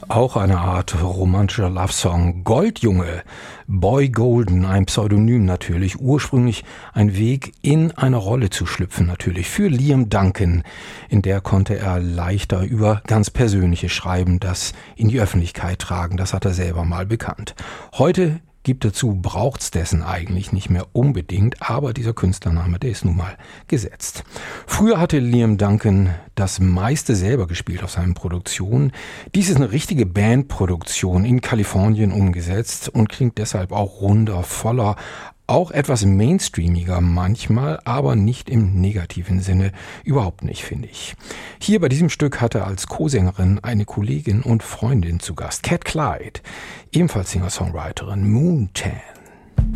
Auch eine Art romantischer Love-Song. Goldjunge, Boy Golden, ein Pseudonym natürlich. Ursprünglich ein Weg, in eine Rolle zu schlüpfen natürlich. Für Liam Duncan. In der konnte er leichter über ganz Persönliches schreiben, das in die Öffentlichkeit tragen. Das hat er selber mal bekannt. Heute gibt dazu, braucht's dessen eigentlich nicht mehr unbedingt, aber dieser Künstlername, der ist nun mal gesetzt. Früher hatte Liam Duncan das meiste selber gespielt auf seinen Produktionen. Dies ist eine richtige Bandproduktion in Kalifornien umgesetzt und klingt deshalb auch runder, voller, auch etwas mainstreamiger manchmal, aber nicht im negativen Sinne, überhaupt nicht, finde ich. Hier bei diesem Stück hatte er als Co-Sängerin eine Kollegin und Freundin zu Gast, Cat Clyde, ebenfalls Singer-Songwriterin, Moontan.